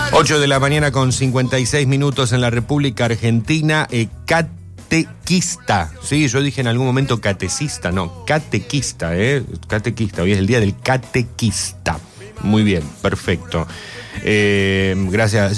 8 de la mañana con 56 minutos en la República Argentina. Catequista. Sí, yo dije en algún momento catecista, no, catequista, catequista. Hoy es el día del catequista. Muy bien, perfecto. Gracias.